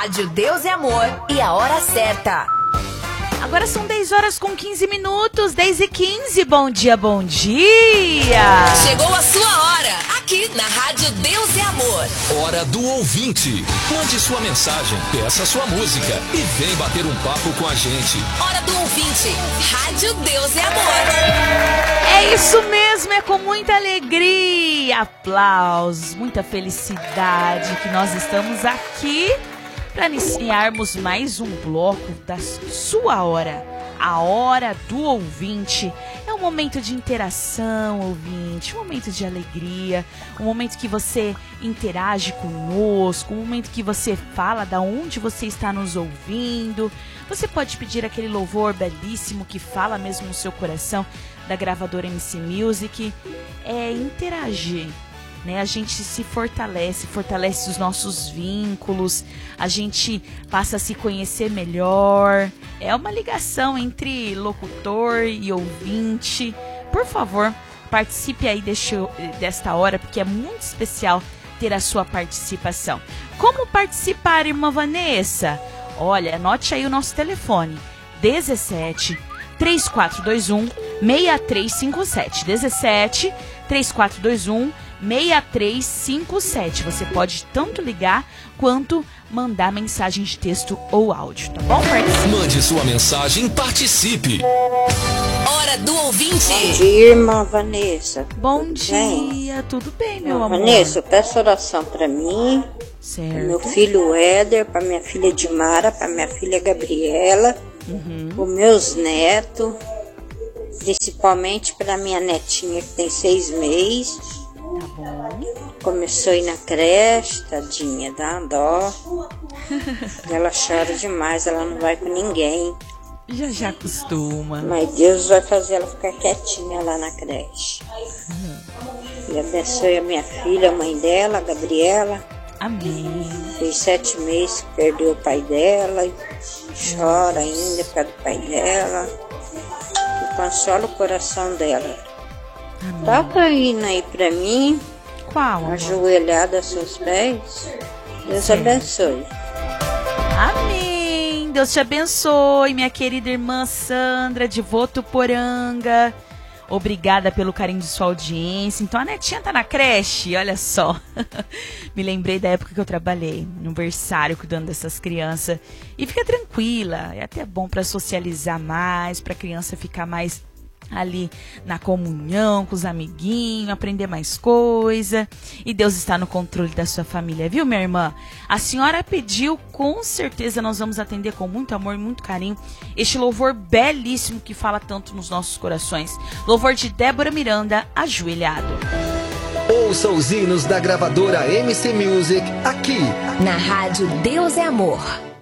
Rádio Deus é Amor e a hora certa. Agora são 10 horas com 15 minutos, 10h15. Bom dia, bom dia! Chegou a sua hora, aqui na Rádio Deus é Amor. Hora do ouvinte. Mande sua mensagem, peça sua música e vem bater um papo com a gente. Hora do ouvinte, Rádio Deus é Amor. É isso mesmo, é com muita alegria, aplausos, muita felicidade que nós estamos aqui para iniciarmos mais um bloco da sua hora, a hora do ouvinte. É um momento de interação, ouvinte, um momento de alegria, um momento que você interage conosco, um momento que você fala da onde você está nos ouvindo. Você pode pedir aquele louvor belíssimo que fala mesmo no seu coração, da gravadora MC Music. É interagir. Né? A gente se fortalece os nossos vínculos, a gente passa a se conhecer melhor. É uma ligação entre locutor e ouvinte. Por favor, participe aí desta hora, porque é muito especial ter a sua participação. Como participar, irmã Vanessa? Olha, anote aí o nosso telefone: 17 3421 6357. 17 3421 6357. Você pode tanto ligar quanto mandar mensagem de texto ou áudio, tá bom? Participe. Mande sua mensagem e participe. Hora do ouvinte. Bom dia, irmã Vanessa. Bom dia, tudo bem, meu amor? Vanessa, eu peço oração pra mim, certo. Pro meu filho Éder, pra minha filha Dimara, pra minha filha Gabriela, pros meus netos, principalmente pra minha netinha que tem 6 meses. Tá bom. Começou a ir na creche, tadinha, dá uma dó. Ela chora demais, ela não vai com ninguém. Já acostuma. Mas Deus vai fazer ela ficar quietinha lá na creche. E abençoe a minha filha, a mãe dela, a Gabriela. Amém. Tem 7 meses que perdeu o pai dela. E chora ainda por causa do pai dela. E consola o coração dela. Amém. Toca indo aí pra mim. Qual, amor? Ajoelhada aos seus pés. Deus Sim. abençoe. Amém. Deus te abençoe, minha querida irmã Sandra de Votuporanga. Obrigada pelo carinho de sua audiência. Então a netinha tá na creche, olha só. Me lembrei da época que eu trabalhei no berçário cuidando dessas crianças. E fica tranquila, é até bom para socializar mais, para a criança ficar mais ali na comunhão com os amiguinhos, aprender mais coisa. E Deus está no controle da sua família, viu, minha irmã? A senhora pediu, com certeza nós vamos atender com muito amor e muito carinho este louvor belíssimo que fala tanto nos nossos corações. Louvor de Débora Miranda, Ajoelhado. Ouça os hinos da gravadora MC Music aqui Na Rádio Deus é Amor.